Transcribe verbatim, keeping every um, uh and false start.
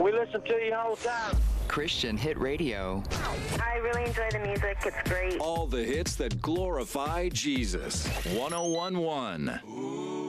We listen to you all the time. Christian Hit Radio. I really enjoy the music. It's great. All the hits that glorify Jesus. one oh one point one.